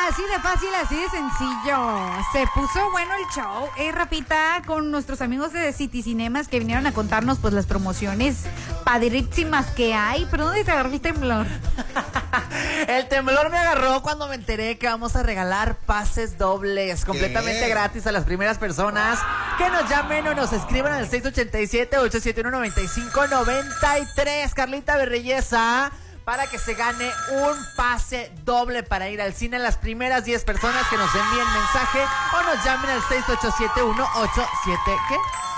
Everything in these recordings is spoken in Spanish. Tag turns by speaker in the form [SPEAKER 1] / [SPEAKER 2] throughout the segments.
[SPEAKER 1] así de fácil, así de sencillo. Se puso bueno el show, Rafita, con nuestros amigos de City Cinemas que vinieron a contarnos pues las promociones padrísimas que hay. ¿Pero dónde te agarró el temblor?
[SPEAKER 2] El temblor me agarró cuando me enteré que vamos a regalar pases dobles completamente gratis a las primeras personas que nos llamen o nos escriban al 687-871-9593. Carlita Berreyesa, para que se gane un pase doble para ir al cine, las primeras 10 personas que nos envíen mensaje o nos llamen al 687-187 ¿qué?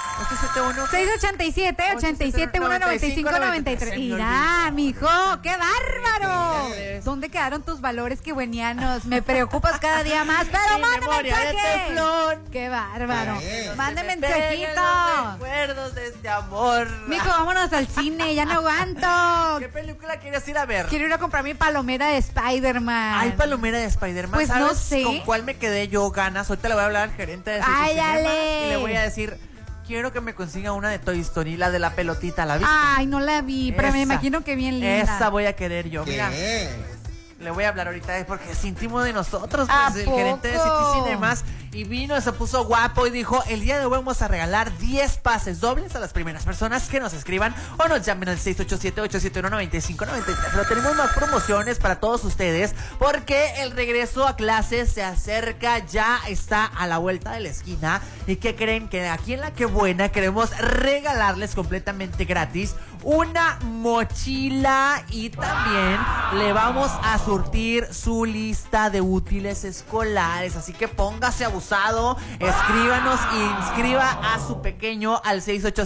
[SPEAKER 1] 687-871-9593. Mira, mijo, qué bárbaro. ¿Dónde quedaron tus valores quebuenianos? Me preocupas cada día más, pero manda mensaje. Qué bárbaro. Mande mensajito.
[SPEAKER 2] Recuerdos de este amor.
[SPEAKER 1] Mijo, vámonos al cine, ya no aguanto.
[SPEAKER 2] ¿Qué película quieres ir a ver?
[SPEAKER 1] Quiero ir a comprar mi palomera de Spider-Man.
[SPEAKER 2] ¿Hay palomera de Spider-Man?
[SPEAKER 1] Pues
[SPEAKER 2] ¿sabes
[SPEAKER 1] no sé.
[SPEAKER 2] con cuál me quedé yo ganas? Ahorita le voy a hablar al gerente de City Cinemas y le voy a decir: quiero que me consiga una de Toy Story, la de la pelotita, ¿la viste?
[SPEAKER 1] Ay, no la vi, pero me imagino que bien linda.
[SPEAKER 2] Esa voy a querer yo, mira. Le voy a hablar ahorita porque es íntimo de nosotros, pues, el gerente de City Cinemas. Y vino, se puso guapo y dijo: el día de hoy vamos a regalar 10 pases dobles a las primeras personas que nos escriban o nos llamen al 687-871-9593. Pero tenemos más promociones para todos ustedes porque el regreso a clases se acerca, ya está a la vuelta de la esquina. ¿Y qué creen? Que aquí en La Qué Buena queremos regalarles completamente gratis una mochila y también le vamos a surtir su lista de útiles escolares. Así que póngase abusado, escríbanos e inscriba a su pequeño al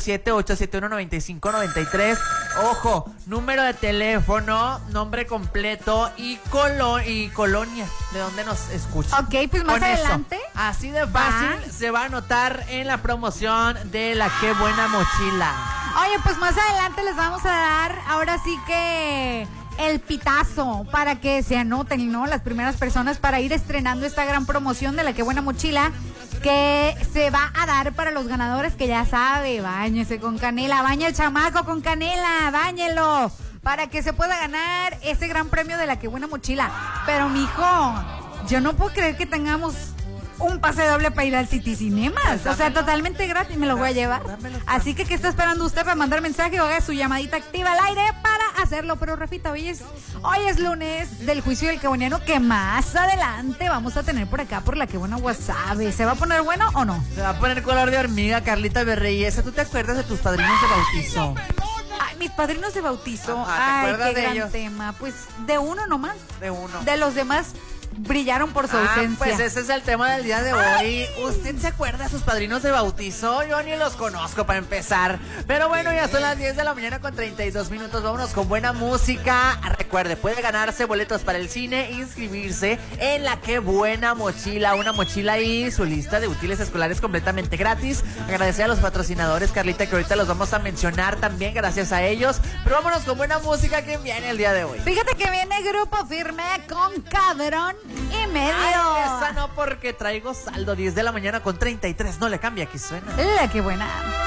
[SPEAKER 2] 687-871-9593. Ojo, número de teléfono, nombre completo y colonia de donde nos escucha.
[SPEAKER 1] Ok, pues más adelante.
[SPEAKER 2] Así de fácil se va a anotar en la promoción de La Qué Buena Mochila.
[SPEAKER 1] Oye, pues más adelante les vamos a dar, ahora sí que el pitazo para que se anoten, ¿no? Las primeras personas para ir estrenando esta gran promoción de La Qué Buena Mochila que se va a dar para los ganadores, que ya sabe, báñese con canela, baña el chamaco con canela, báñelo, para que se pueda ganar ese gran premio de La Qué Buena Mochila. Pero mijo, yo no puedo creer que tengamos un pase doble para ir al City Cinemas. O sea, totalmente gratis, me lo voy a llevar. Así que, ¿qué está esperando usted para mandar mensaje o haga su llamadita activa al aire para hacerlo? Pero, Rafita, hoy es lunes del juicio del queboniano, que más adelante vamos a tener por acá por La Qué Buena WhatsApp. ¿Se va a poner bueno o no?
[SPEAKER 2] Se va a poner color de hormiga, Carlita Berreyesa. ¿Tú te acuerdas de tus padrinos de bautizo?
[SPEAKER 1] Ay, mis padrinos de bautizo.
[SPEAKER 2] ¿te
[SPEAKER 1] ay,
[SPEAKER 2] acuerdas
[SPEAKER 1] qué
[SPEAKER 2] de
[SPEAKER 1] gran
[SPEAKER 2] ellos?
[SPEAKER 1] tema. Pues de uno nomás.
[SPEAKER 2] De uno.
[SPEAKER 1] De los demás brillaron por su ausencia.
[SPEAKER 2] Pues ese es el tema del día de hoy. ¿Usted se acuerda de sus padrinos de bautizo? Yo ni los conozco para empezar. Pero bueno, ya son las 10 de la mañana con 32 minutos. Vámonos con buena música. Recuerde, puede ganarse boletos para el cine e inscribirse en La Qué Buena Mochila. Una mochila y su lista de útiles escolares completamente gratis. Agradecer a los patrocinadores, Carlita, que ahorita los vamos a mencionar también, gracias a ellos. Pero vámonos con buena música. ¿Quién viene el día de hoy?
[SPEAKER 1] Fíjate que viene Grupo Firme con Cabrón y Medio.
[SPEAKER 2] Ay, esa no, porque traigo saldo. 10 de la mañana con 33. No le cambia, aquí suena
[SPEAKER 1] La Qué Buena.